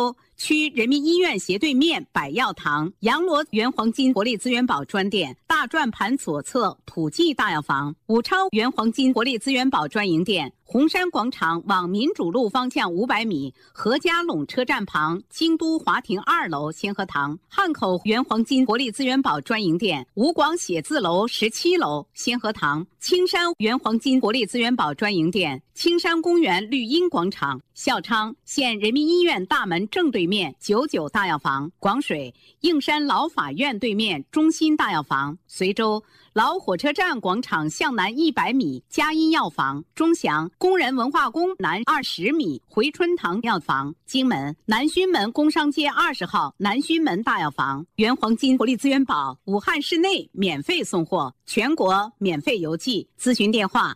州区人民医院斜对面百药堂、阳罗原黄金活力资源宝专店、大转盘左侧普济大药房、武昌原黄金活力资源宝专营店、红山广场往民主路方向500米何家垄车站旁京都华庭2楼先河堂、汉口原黄金活力资源宝专营店、吴广写字楼17楼先河堂、青山原黄金活力资源宝专营店、青山公园绿荫广场、孝昌县人民医院大门正对面99大药房、广水应山老法院对面中心大药房、随州老火车站广场向南100米嘉一药房、钟祥工人文化宫南20米回春堂药房、荆门南圩门工商街20号南圩门大药房、原黄金活力资源宝武汉市内免费送货，全国免费邮寄。咨询电话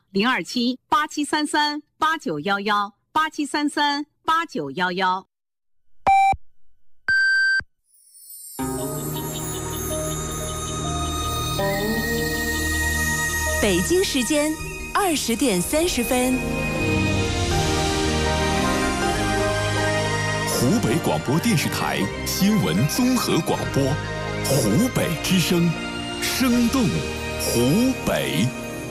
027-8733-8911 8733-8911。 北京时间20点30分。 湖北广播电视台新闻综合广播，湖北之声，生动湖北。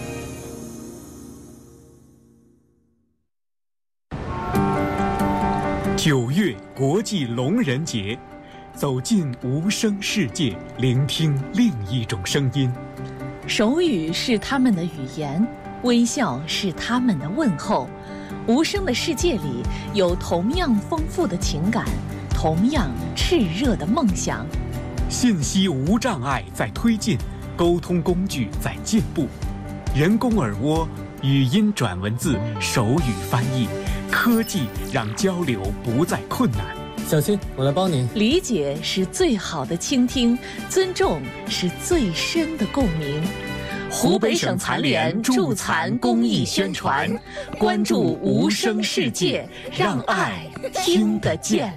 9月国际聋人节，走进无声世界，聆听另一种声音。 手语是他们的语言，微笑是他们的问候。无声的世界里有同样丰富的情感，同样炽热的梦想。 信息无障碍在推进，沟通工具在进步。人工耳蜗、语音转文字、手语翻译，科技让交流不再困难。 小新，我来帮您。 理解是最好的倾听，尊重是最深的共鸣。湖北省残联助残公益宣传，关注无声世界，让爱听得见。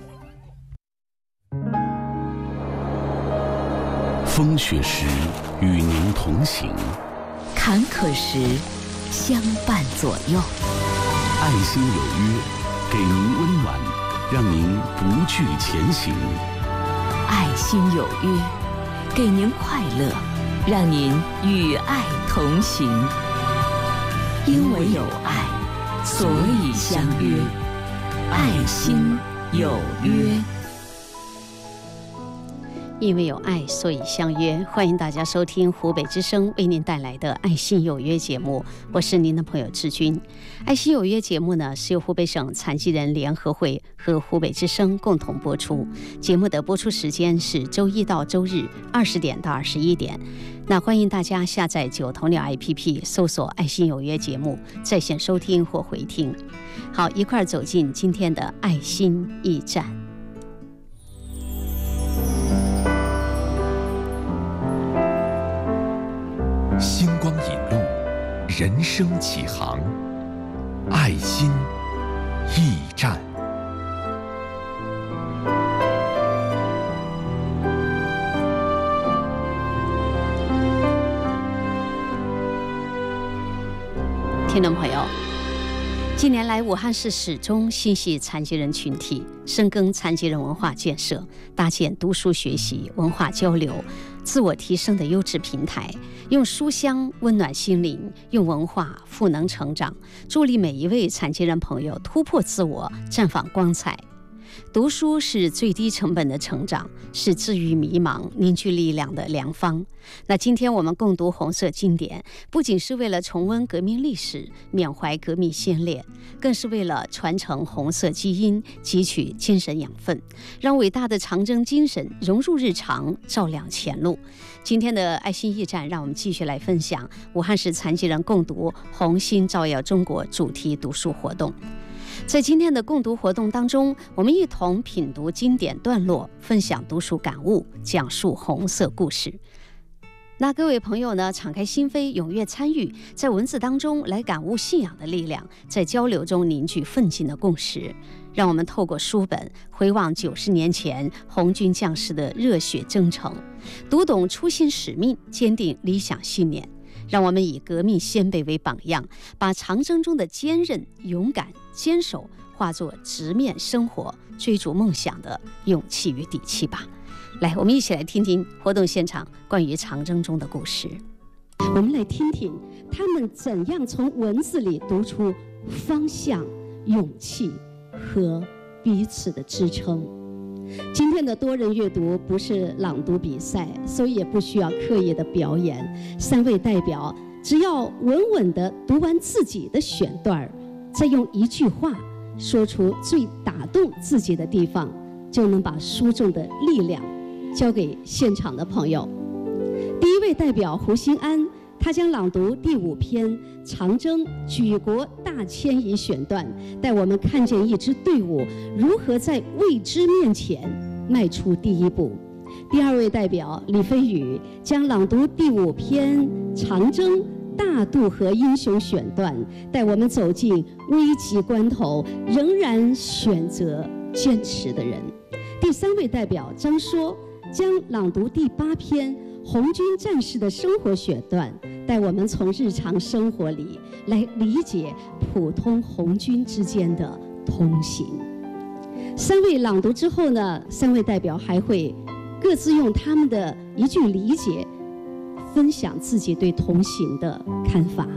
风雪时与您同行， 坎坷时相伴左右。 爱心有约，给您温暖，让您不惧前行。 爱心有约，给您快乐，让您与爱同行。因为有爱，所以相约。爱心有约。 因为有爱，所以相约。欢迎大家收听湖北之声为您带来的爱心有约节目，我是您的朋友志军。爱心有约节目呢，是由湖北省残疾人联合会和湖北之声共同播出。节目的播出时间是周一到周日20点到21点。那欢迎大家下载9头鸟 APP， 搜索爱心有约节目，在线收听或回听。好，一块走进今天的爱心驿站。 星光引路，人生起航，爱心驿站。 听众朋友，近年来，武汉市始终心系残疾人群体，深耕残疾人文化建设，搭建读书学习、文化交流、自我提升的优质平台，用书香温暖心灵，用文化赋能成长，助力每一位残疾人朋友突破自我，绽放光彩。读书是最低成本的成长，是治愈迷茫、凝聚力量的良方。那今天我们共读红色经典，不仅是为了重温革命历史、缅怀革命先烈，更是为了传承红色基因，汲取精神养分，让伟大的长征精神融入日常，照亮前路。今天的爱心驿站，让我们继续来分享武汉市残疾人共读红星照耀中国主题读书活动。在今天的共读活动当中，我们一同品读经典段落，分享读书感悟，讲述红色故事。那各位朋友呢，敞开心扉，踊跃参与，在文字当中来感悟信仰的力量，在交流中凝聚奋进的共识。让我们透过书本回望90年前红军将士的热血征程，读懂初心使命，坚定理想信念。让我们以革命先辈为榜样，把长征中的坚韧、勇敢、坚守化作直面生活、追逐梦想的勇气与底气吧。来，我们一起来听听活动现场关于长征中的故事。我们来听听他们怎样从文字里读出方向、勇气和彼此的支撑。今天的多人阅读不是朗读比赛，所以也不需要刻意的表演。3位代表只要稳稳地读完自己的选段，再用一句话说出最打动自己的地方，就能把书中的力量交给现场的朋友。第1位代表胡新安，他将朗读第5篇《长征举国大迁移》选段，带我们看见一支队伍如何在未知面前迈出第1步。第2位代表李飞宇将朗读第5篇《长征大渡河英雄》选段，带我们走进危急关头仍然选择坚持的人。第3位代表张说将朗读第8篇《红军战士的生活》选段，带我们从日常生活里来理解普通红军之间的同行。3位朗读之后呢，3位代表还会各自用他们的一句理解分享自己对同行的看法。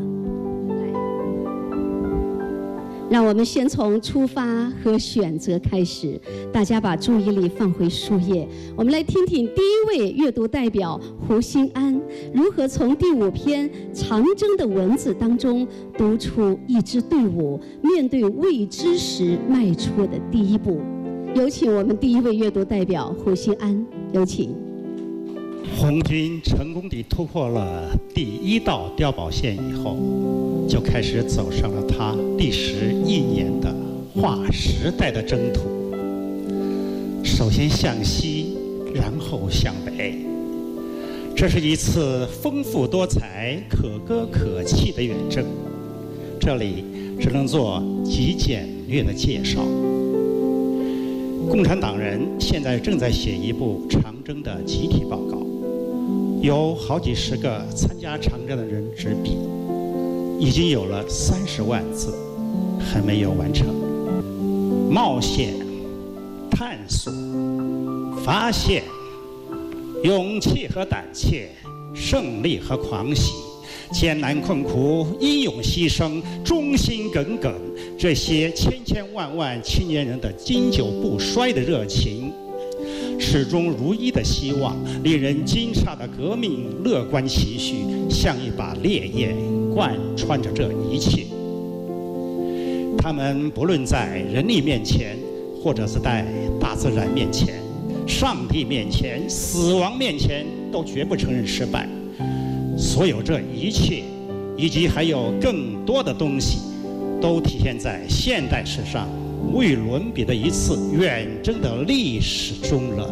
让我们先从出发和选择开始，大家把注意力放回书页。我们来听听第1位阅读代表胡新安如何从第5篇《长征》的文字当中读出一支队伍面对未知时迈出的第1步。有请我们第1位阅读代表胡新安，有请。 红军成功地突破了第1道碉堡线以后，就开始走上了他历时1年的划时代的征途。首先向西，然后向北。这是一次丰富多彩、可歌可泣的远征。这里只能做极简略的介绍。共产党人现在正在写一部长征的集体报告，有好几十个参加长征的人执笔，已经有了30万字，还没有完成。冒险、探索、发现、勇气和胆怯、胜利和狂喜、艰难困苦、英勇牺牲、忠心耿耿，这些千千万万青年人的经久不衰的热情，始终如一的希望，令人惊诧的革命乐观期许，像一把烈焰贯穿着这一切。他们不论在人力面前，或者是在大自然面前、上帝面前、死亡面前，都绝不承认失败。所有这一切，以及还有更多的东西，都体现在现代史上无与伦比的一次远征的历史中了。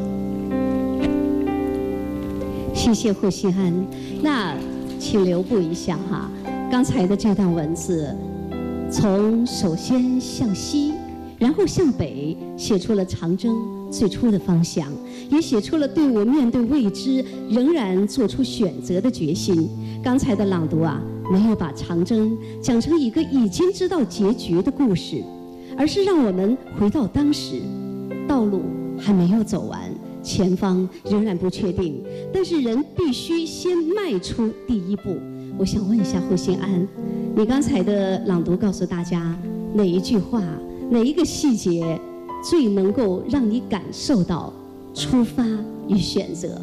谢谢胡锡安。那请留步一下哈，刚才的这段文字，从首先向西，然后向北，写出了长征最初的方向，也写出了队伍面对未知仍然做出选择的决心。刚才的朗读啊，没有把长征讲成一个已经知道结局的故事，而是让我们回到当时，道路还没有走完，前方仍然不确定，但是人必须先迈出第1步。我想问一下胡锡安，你刚才的朗读告诉大家哪一句话，哪一个细节最能够让你感受到出发与选择？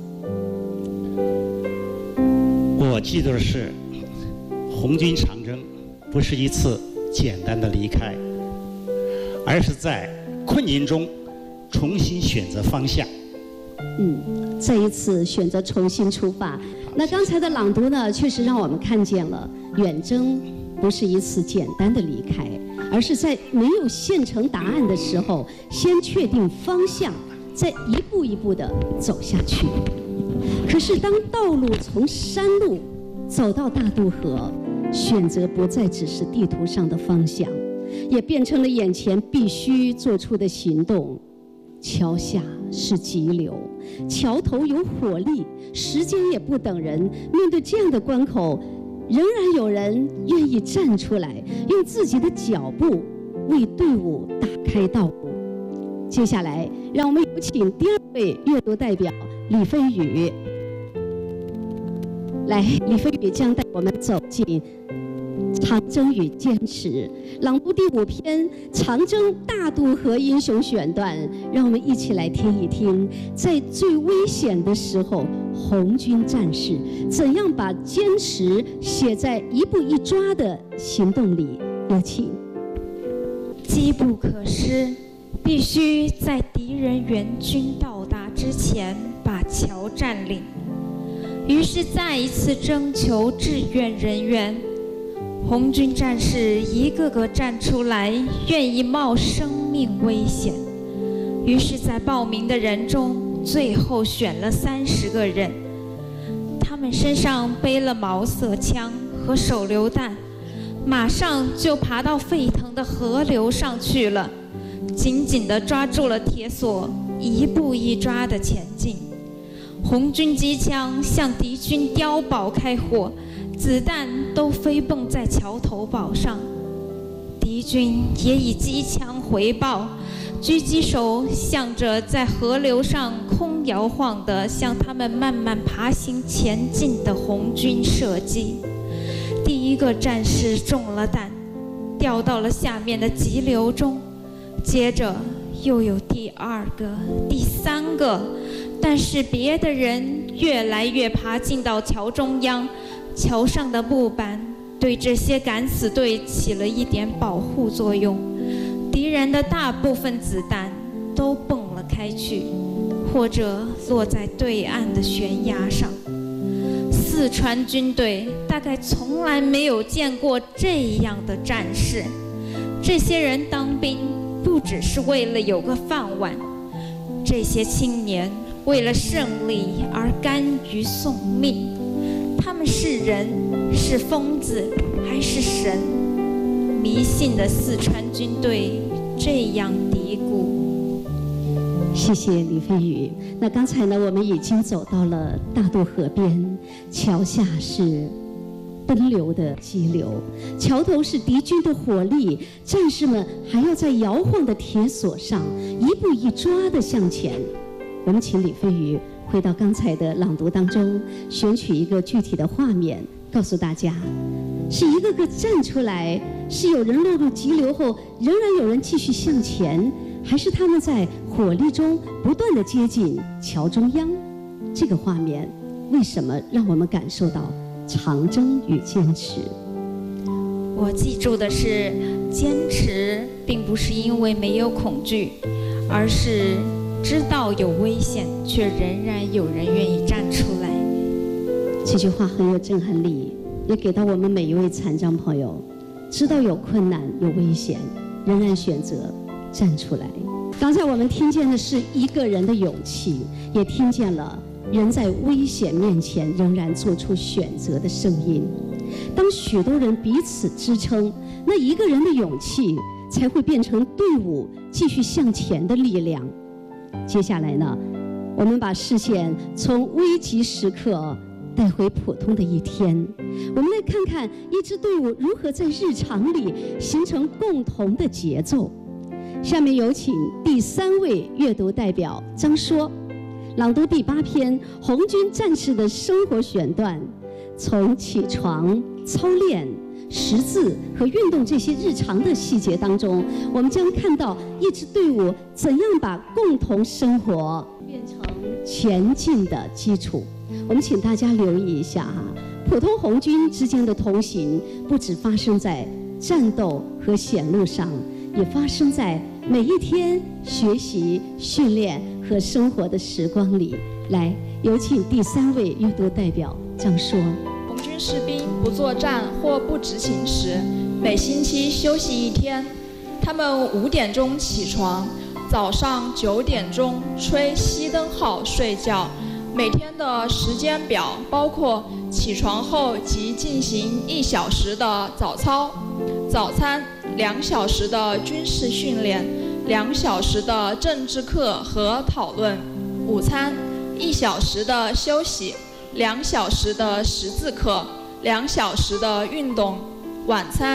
我记得的是，红军长征不是一次简单的离开，而是在困境中重新选择方向。 再一次选择重新出发。那刚才的朗读呢，确实让我们看见了远征不是一次简单的离开，而是在没有现成答案的时候，先确定方向，再一步一步地走下去。可是当道路从山路走到大渡河，选择不再只是地图上的方向，也变成了眼前必须做出的行动。桥下是急流，桥头有火力，时间也不等人。面对这样的关口，仍然有人愿意站出来，用自己的脚步为队伍打开道路。接下来，让我们有请第2位阅读代表李飞宇。来，李飞宇将带我们走进长征与坚持，朗读第5篇《长征大渡河英雄选段》，让我们一起来听一听，在最危险的时候，红军战士怎样把坚持写在一步一抓的行动里。有请。 机不可失，必须在敌人援军到达之前把桥占领。于是再一次征求志愿人员，红军战士一个个站出来，愿意冒生命危险。于是在报名的人中，最后选了30个人，他们身上背了毛瑟枪和手榴弹，马上就爬到沸腾的河流上去了，紧紧地抓住了铁索，一步一抓地前进。红军机枪向敌军碉堡开火，子弹都飞蹦在桥头堡上。敌军也以机枪回报，狙击手向着在河流上空摇晃的向他们慢慢爬行前进的红军射击。第1个战士中了弹，掉到了下面的急流中，接着又有第2个、第3个，但是别的人越来越爬进到桥中央，桥上的木板对这些敢死队起了一点保护作用，敌人的大部分子弹都蹦了开去，或者落在对岸的悬崖上。四川军队大概从来没有见过这样的战士。这些人当兵不只是为了有个饭碗，这些青年为了胜利而甘于送命。他们是人，是疯子，还是神？迷信的四川军队这样嘀咕。 谢谢李飞宇。那刚才呢，我们已经走到了大渡河边，桥下是奔流的激流，桥头是敌军的火力，战士们还要在摇晃的铁索上一步一抓地向前。我们请李飞宇回到刚才的朗读当中，选取一个具体的画面，告诉大家，是一个个站出来，是有人落入急流后仍然有人继续向前，还是他们在火力中不断地接近桥中央？这个画面为什么让我们感受到长征与坚持？ 我记住的是，坚持并不是因为没有恐惧，而是知道有危险，却仍然有人愿意站出来。 这句话很有震撼力，也给到我们每一位残障朋友，知道有困难有危险，仍然选择站出来。刚才我们听见的是一个人的勇气，也听见了人在危险面前仍然做出选择的声音。当许多人彼此支撑，那一个人的勇气才会变成队伍继续向前的力量。接下来呢，我们把视线从危急时刻带回普通的一天，我们来看看一支队伍如何在日常里形成共同的节奏。下面有请第3位阅读代表张说，朗读第8篇《红军战士的生活选段》。从起床、操练、识字和运动这些日常的细节当中，我们将看到一支队伍怎样把共同生活变成前进的基础。我们请大家留意一下哈，普通红军之间的同行不只发生在战斗和险路上，也发生在每一天学习、训练和生活的时光里。来，有请第3位阅读代表张说。 红军士兵不作战或不执勤时，每星期休息1天。他们5点钟起床，早上9点钟吹熄灯号睡觉。每天的时间表包括起床后即进行1小时的早操，早餐2小时的军事训练，2小时的政治课和讨论，午餐1小时的休息，2小时的识字课，2小时的运动，晚餐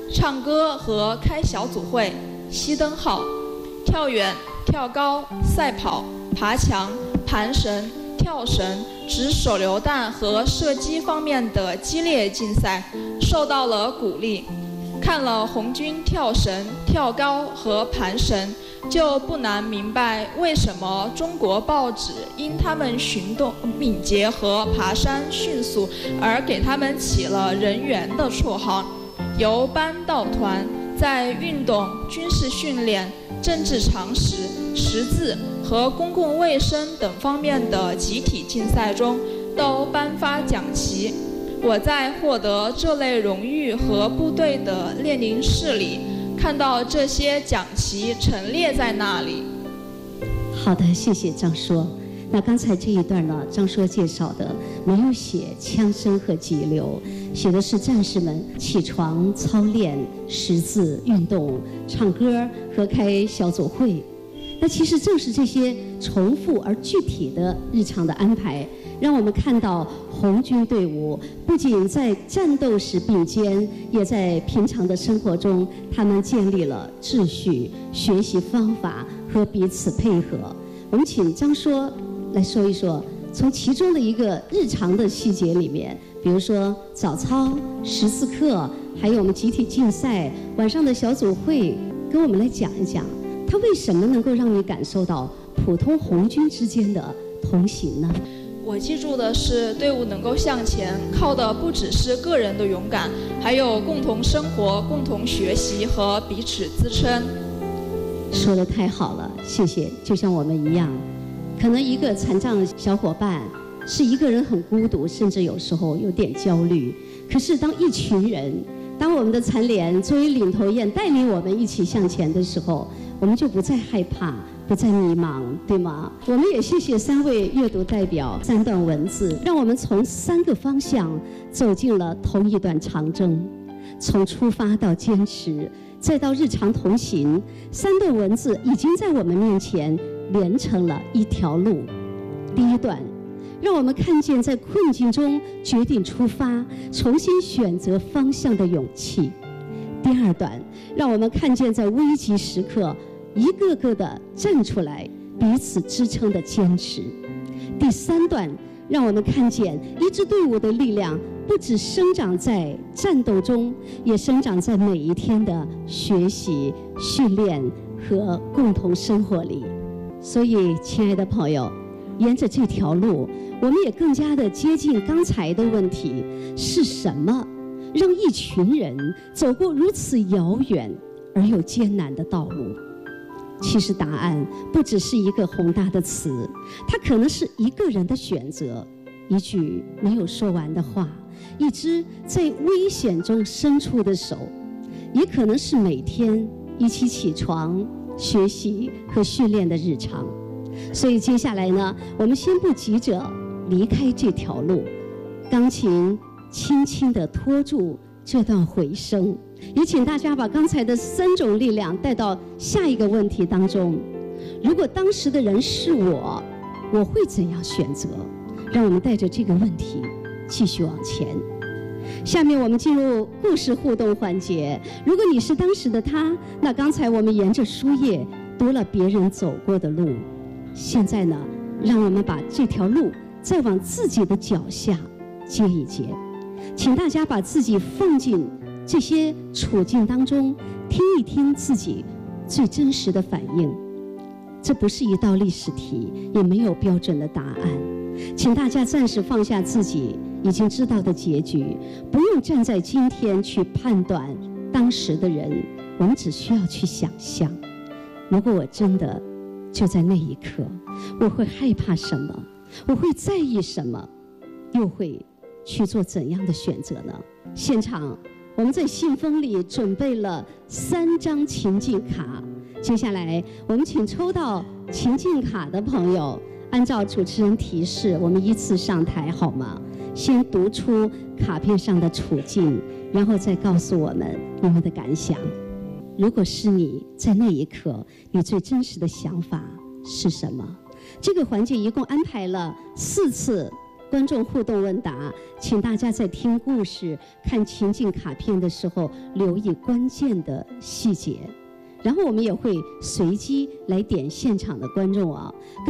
唱歌和开小组会、熄灯号、跳远、跳高、赛跑、爬墙、盘绳、跳绳、掷手榴弹和射击方面的激烈竞赛受到了鼓励。看了红军跳绳、跳高和盘绳，就不难明白为什么中国报纸因他们行动敏捷和爬山迅速而给他们起了人猿的绰号。由班到团，在运动、军事训练、政治常识、识字和公共卫生等方面的集体竞赛中都颁发奖旗。我在获得这类荣誉和部队的列宁室里，看到这些奖旗陈列在那里。 好的，谢谢张说。那刚才这一段呢，张说介绍的没有写枪声和急流，写的是战士们起床、操练、识字、运动、唱歌和开小组会。那其实正是这些重复而具体的日常的安排，让我们看到红军队伍不仅在战斗时并肩，也在平常的生活中，他们建立了秩序、学习方法和彼此配合。我们请张说来说一说，从其中的一个日常的细节里面，比如说早操、识字课，还有我们集体竞赛、晚上的小组会，跟我们来讲一讲，它为什么能够让你感受到普通红军之间的同行呢？ 我记住的是，队伍能够向前，靠的不只是个人的勇敢，还有共同生活、共同学习和彼此支撑。 说得太好了，谢谢。就像我们一样，可能一个残障小伙伴是一个人很孤独，甚至有时候有点焦虑。可是当一群人，当我们的残联作为领头雁带领我们一起向前的时候，我们就不再害怕，不再迷茫，对吗？我们也谢谢3位阅读代表3段文字，让我们从3个方向走进了同一段长征，从出发到坚持，再到日常同行，3段文字已经在我们面前连成了一条路。第一段，让我们看见在困境中决定出发、重新选择方向的勇气。第二段，让我们看见在危急时刻一个个的站出来，彼此支撑的坚持。第3段，让我们看见一支队伍的力量不只生长在战斗中，也生长在每一天的学习、训练和共同生活里。所以，亲爱的朋友，沿着这条路，我们也更加的接近刚才的问题：是什么让一群人走过如此遥远而又艰难的道路？其实答案不只是一个宏大的词，它可能是一个人的选择，一句没有说完的话，一只在危险中伸出的手，也可能是每天一起起床、学习和训练的日常。所以接下来呢，我们先不急着离开这条路，钢琴轻轻地拖住这段回声，也请大家把刚才的3种力量带到下一个问题当中。如果当时的人是我会怎样选择？让我们带着这个问题继续往前。下面我们进入故事互动环节。如果你是当时的他，那刚才我们沿着书页读了别人走过的路，现在呢，让我们把这条路再往自己的脚下接一接。请大家把自己放进这些处境当中，听一听自己最真实的反应。这不是一道历史题，也没有标准的答案。请大家暂时放下自己已经知道的结局，不用站在今天去判断当时的人，我们只需要去想象，如果我真的就在那一刻，我会害怕什么？我会在意什么？又会去做怎样的选择呢？现场我们在信封里准备了3张情境卡，接下来我们请抽到情境卡的朋友，按照主持人提示，我们依次上台好吗？先读出卡片上的处境，然后再告诉我们你们的感想。如果是你在那一刻，你最真实的想法是什么？这个环节一共安排了4次观众互动问答，请大家在听故事、看情景卡片的时候留意关键的细节。然后我们也会随机来点现场的观众啊，